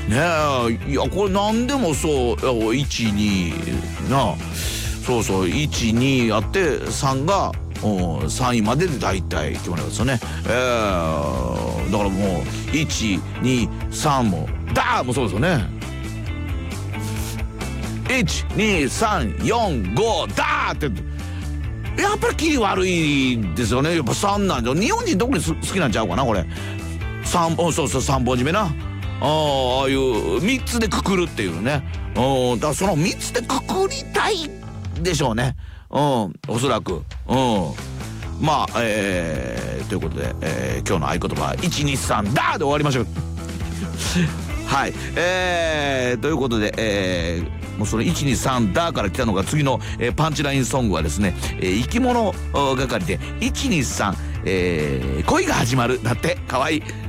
ねえ、いやこれ何でもそう12な、そうそう12あって3が3位までで大体決まりますよね。だからもう123もダーもそうですよね。12345ダーってやっぱりキリ悪いですよね。やっぱ3なんで、日本人特に好きなんちゃうかなこれ。そうそう3本締めな。ああいう3つでくくるっていうね。だからその3つでくくりたいでしょうね。おそらく。まあということで、今日の合言葉は123ダーで終わりましょう。はい、ということで、もうその123ダーから来たのが次の、パンチラインソングはですね、生き物係で123、恋が始まるだって。かわいい。